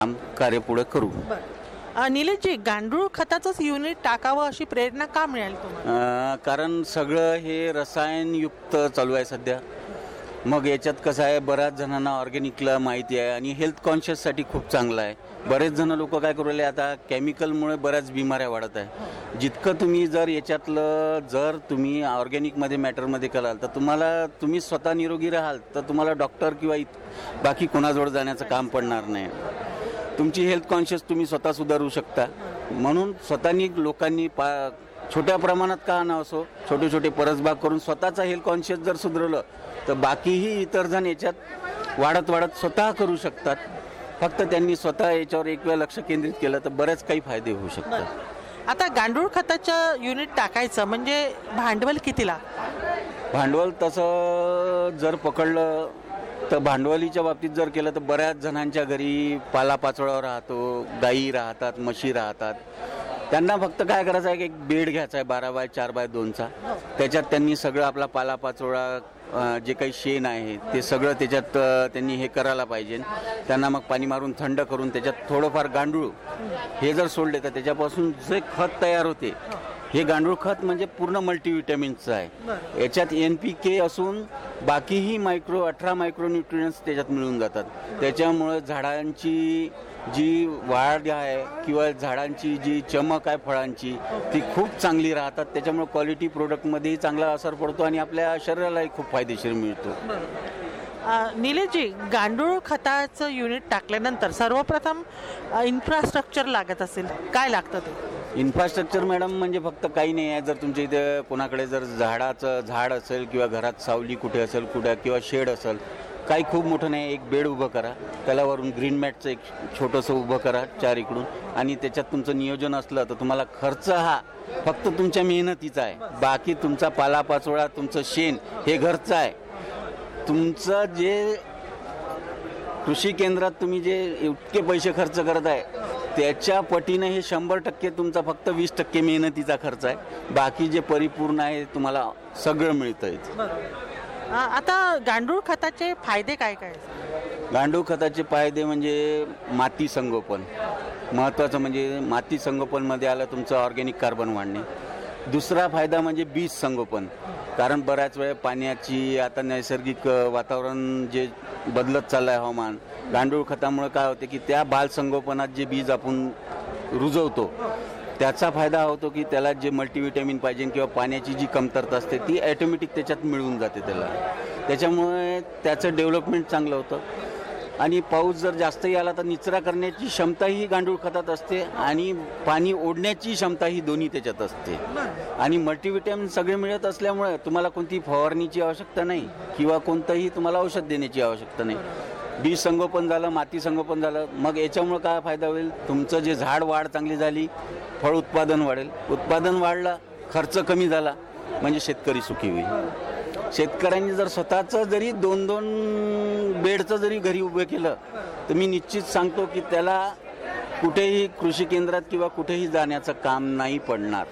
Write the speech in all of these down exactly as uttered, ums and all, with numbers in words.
काम कार्य पुढे करू. अ, निलेशजी, गांडूळ खताचंच युनिट टाकावं अशी प्रेरणा का मिळाली तुम्हाला? अ, कारण सगळं हे रसायनयुक्त चालू आहे सध्या. मग याच्यात कसं आहे, बऱ्याच जणांना ऑर्गॅनिकला माहिती आहे आणि हेल्थ कॉन्शियससाठी खूप चांगलं आहे. बरेच जण लोक काय करू राहिले, आता केमिकलमुळे बऱ्याच बिमाऱ्या वाढत आहे. जितकं तुम्ही जर याच्यातलं जर तुम्ही ऑर्गॅनिकमध्ये मॅटरमध्ये कराल तर तुम्हाला तुम्ही स्वतः निरोगी राहाल तर तुम्हाला डॉक्टर किंवा इत बाकी कोणाजवळ जाण्याचं काम पडणार नाही. तुमची हेल्थ कॉन्शियस तुम्ही स्वतः सुधारू शकता. म्हणून स्वतःनी लोकांनी पा छोट्या प्रमाणात का ना असो छोटे छोटे परसबाग करून स्वतःचा हेल्थ कॉन्शियस जर सुधारलं तर बाकीही इतर जण याच्यात वाढत वाढत स्वतः करू शकतात. फक्त त्यांनी स्वतः याच्यावर एक वेळा लक्ष केंद्रित केलं तर बरेच काही फायदे होऊ शकतात. आता गांडूळ खताचं युनिट टाकायचं म्हणजे भांडवल कितीला? भांडवल तसं जर पकडलं तर भांडवलीच्या बाबतीत जर केलं तर बऱ्याच जणांच्या घरी पालापाचोळा राहतो, गायी राहतात, म्हशी राहतात. त्यांना फक्त काय करायचं आहे की एक बेड घ्यायचा आहे बारा बाय चार बाय दोनचा. त्याच्यात त्यांनी सगळं आपला पालापाचोळा जे काही शेण आहे ते सगळं त्याच्यात त्यांनी हे करायला पाहिजे. त्यांना मग पाणी मारून थंड करून त्याच्यात थोडंफार गांडूळ हे जर सोडले तर त्याच्यापासून जे खत तयार होते हे गांडूळ खत म्हणजे पूर्ण मल्टीव्हिटॅमिन्सचं आहे. याच्यात एन पी के असून बाकीही मायक्रो अठरा मायक्रो न्यूट्रियन्स त्याच्यात मिळून जातात. त्याच्यामुळं झाडांची जी वाढ आहे किंवा झाडांची जी चमक आहे फळांची ती खूप चांगली राहतात. त्याच्यामुळे क्वालिटी प्रोडक्टमध्येही चांगला असर पडतो आणि आपल्या शरीरालाही खूप फायदेशीर मिळतो. निलेशजी, गांडूळ खताचं युनिट टाकल्यानंतर सर्वप्रथम इन्फ्रास्ट्रक्चर लागत असेल, काय लागतं ते? इन्फ्रास्ट्रक्चर मॅडम म्हणजे फक्त काही नाही आहे. जर तुमच्या इथे कोणाकडे जर झाडाचं झाड असेल किंवा घरात सावली कुठे असेल कुठे किंवा शेड असेल, काही खूप मोठं नाही, एक बेड उभं करा, त्याला वरून ग्रीन मॅटचं एक छोटंसं उभं करा चार इकडून आणि त्याच्यात तुमचं नियोजन असलं तर तुम्हाला खर्च हा फक्त तुमच्या मेहनतीचा आहे. बाकी तुमचा पालापाचोळा तुमचं शेण हे घरचं आहे. तुमचं जे कृषी केंद्रात तुम्ही जे इतके पैसे खर्च करत आहे त्याच्या पटीनं हे शंभर टक्के तुमचा फक्त वीस टक्के मेहनतीचा खर्च आहे. बाकी जे परिपूर्ण आहे तुम्हाला सगळं मिळतं आहे. आता गांडूळ खताचे फायदे काय काय? गांडूळ खताचे फायदे म्हणजे माती संगोपन महत्त्वाचं, म्हणजे माती संगोपनमध्ये आलं तुमचं ऑर्गॅनिक कार्बन वाढणे. दुसरा फायदा म्हणजे बीज संगोपन, कारण बऱ्याच वेळा पाण्याची आता नैसर्गिक वातावरण जे बदलत चाललं आहे हवामान, गांडूळ खतामुळे काय होते की त्या बाल संगोपनात जे बीज आपण रुजवतो त्याचा फायदा होतो की त्याला जे मल्टीव्हिटॅमिन पाहिजे किंवा पाण्याची जी कमतरता असते ती ॲटोमॅटिक त्याच्यात मिळून जाते त्याला. त्याच्यामुळे त्याचं डेव्हलपमेंट चांगलं होतं आणि पाऊस जर जास्तही आला तर निचरा करण्याची क्षमताही गांडूळ खतात असते आणि पाणी ओढण्याची क्षमताही दोन्ही त्याच्यात असते. आणि मल्टीव्हिटॅमिन सगळे मिळत असल्यामुळे तुम्हाला कोणतीही फवारणीची आवश्यकता नाही किंवा कोणतंही तुम्हाला औषध देण्याची आवश्यकता नाही. बीज संगोपन झालं, माती संगोपन झालं, मग याच्यामुळे काय फायदा होईल, तुमचं जे झाड वाढ चांगली झाली, फळ उत्पादन वाढेल, उत्पादन वाढलं, खर्च कमी झाला म्हणजे शेतकरी सुखी होईल. शेतकऱ्यांनी जर स्वतःचं जरी दोन दोन बेडचं जरी घरी उभं केलं तर मी निश्चित सांगतो की त्याला कुठेही कृषी केंद्रात किंवा कुठेही जाण्याचं काम नाही पडणार.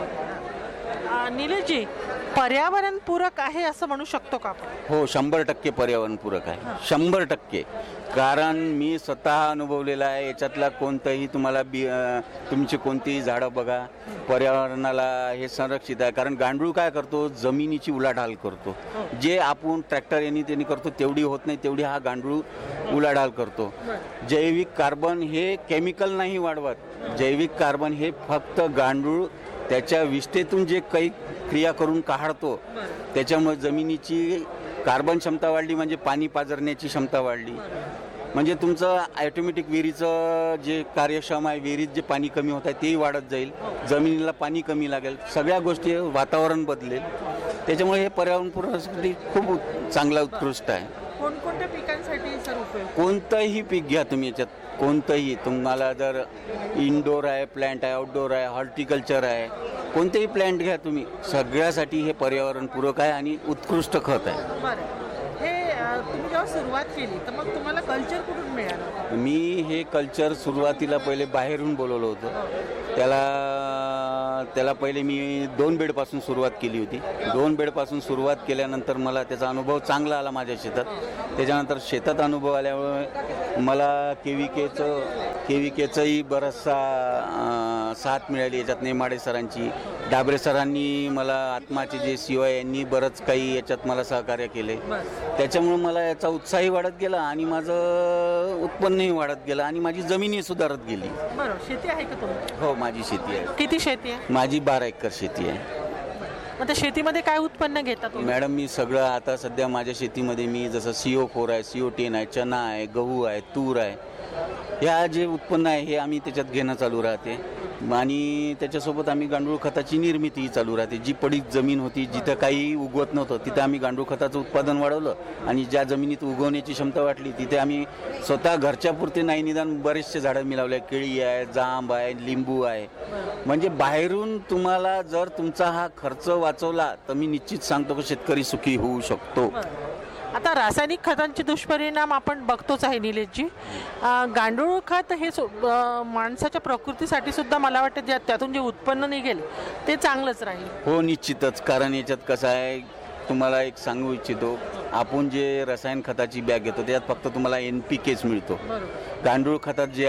निलेशजी, पर्यावरणपूरक आहे असं म्हणू शकतो का आपण? हो, शंभर टक्के पर्यावरणपूरक आहे, शंभर टक्के. कारण मी स्वतः अनुभवलेला आहे. याच्यातला कोणतंही तुम्हाला बी तुमची कोणतीही झाडं बघा, पर्यावरणाला हे संरक्षित आहे. कारण गांडूळ काय करतो, जमिनीची उलाढाल करतो. जे आपण ट्रॅक्टर यांनी त्यांनी करतो तेवढी होत नाही, तेवढी हा गांडूळ उलाढाल करतो. जैविक कार्बन हे केमिकल नाही वाढवत, जैविक कार्बन हे फक्त गांडूळ त्याच्या विष्ठेतून जे काही क्रिया करून काढतो त्याच्यामुळे जमिनीची कार्बन क्षमता वाढली म्हणजे पाणी पाझरण्याची क्षमता वाढली, म्हणजे तुमचं ॲटोमॅटिक विहिरीचं जे कार्यक्षम आहे, विहिरीत जे पाणी कमी होत आहे तेही वाढत जाईल, जमिनीला पाणी कमी लागेल, सगळ्या गोष्टी वातावरण बदलेल. त्याच्यामुळे हे पर्यावरणपूरकसाठी खूप चांगला उत्कृष्ट आहे. कोणकोणत्या पिकांसाठी सर उपयोग? कोणतंही पीक घ्या तुम्ही याच्यात, कोणतंही तुम्हाला जर इनडोर आहे, प्लॅन्ट आहे, आउटडोर आहे, हॉर्टिकल्चर आहे, कोणतेही प्लॅन्ट घ्या तुम्ही, सगळ्यासाठी हे पर्यावरणपूरक आहे आणि उत्कृष्ट खत आहे. हे तुम्ही जेव्हा सुरुवात केली तर मग तुम्हाला कल्चर कुठून मिळालं? मी हे कल्चर सुरुवातीला पहिले बाहेरून बोलवलं होतं. त्याला त्याला पहिले मी दोन बेडपासून सुरुवात केली होती. दोन बेडपासून सुरुवात केल्यानंतर मला त्याचा अनुभव चांगला आला माझ्या शेतात. त्याच्यानंतर शेतात अनुभव आल्यामुळे मला के व्ही केचं के व्ही केचंही बराचसा अं, साथ मिळाली याच्यात. नेमाडे सरांची, डाबरे सरांनी मला, आत्माचे जे सी ओ आहे यांनी बरंच काही याच्यात मला सहकार्य केले. त्याच्यामुळे मला याचा उत्साहही वाढत गेला आणि माझं उत्पन्नही वाढत गेलं आणि माझी जमीनही सुधारत गेली. बरं, शेती आहे का तुमची? हो, माझी शेती आहे. किती शेती आहे? माझी बारा एकर शेती आहे. मग त्या शेतीमध्ये काय उत्पन्न घेता तुम्ही? मॅडम, मी सगळं आता सध्या माझ्या शेतीमध्ये मी जसं सी ओ फोर आहे, सी ओ टेन आहे, चना आहे, गहू आहे, तूर आहे, ह्या जे उत्पन्न आहे हे आम्ही त्याच्यात घेणं चालू राहते. आणि त्याच्यासोबत आम्ही गांडूळ खताची निर्मितीही चालू राहते. जी पडीक जमीन होती, जिथं काही उगवत नव्हतं, तिथं आम्ही गांडूळ खताचं उत्पादन वाढवलं आणि ज्या जमिनीत उगवण्याची क्षमता वाटली तिथे आम्ही स्वतः घरच्या पुरते नाही निदान बरेचसे झाडं मी लावले. केळी आहे, जांब आहे, लिंबू आहे. म्हणजे बाहेरून तुम्हाला जर तुमचा हा खर्च वाचवला तर मी निश्चित सांगतो की शेतकरी सुखी होऊ शकतो. आता रासायनिक खतांचे दुष्परिणाम आपण बघतोच आहे निलेशजी. अं, गांडूळ खत हे सु- अं, माणसाच्या प्रकृतीसाठी सुद्धा मला वाटतं ज्या- त्यातून जे उत्पन्न निघेल ते चांगलंच राहील. हो, निश्चितच. कारण याच्यात कसं आहे, तुम्हाला एक सांगू इच्छितो, आपण जे रसायन खताची बॅग घेतो त्यात फक्त तुम्हाला एन पी केच मिळतो. गांडूळ खतात जे